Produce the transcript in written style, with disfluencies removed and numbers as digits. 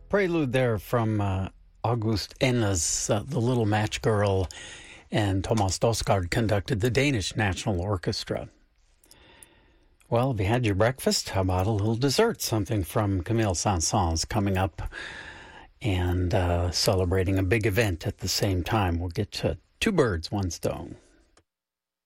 Prelude there from August Enna's The Little Match Girl, and Thomas Dosgaard conducted the Danish National Orchestra. Well, have you had your breakfast? How about a little dessert? Something from Camille Saint-Saëns coming up and celebrating a big event at the same time. We'll get to two birds, one stone.